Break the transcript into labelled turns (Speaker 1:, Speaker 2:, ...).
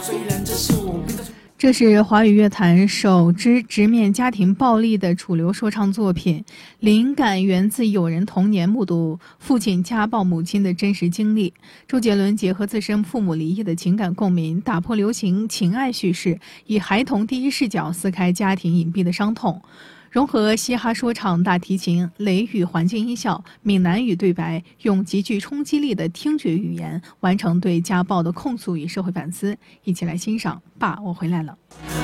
Speaker 1: 这是华语乐坛首支直面家庭暴力的主流说唱作品，灵感源自友人童年目睹父亲家暴母亲的真实经历。周杰伦结合自身父母离异的情感共鸣，打破流行情爱叙事，以孩童第一视角撕开家庭隐蔽的伤痛，融合嘻哈说唱、大提琴、雷雨环境音效、闽南语对白，用极具冲击力的听觉语言完成对家暴的控诉与社会反思。一起来欣赏《爸，我回来了》。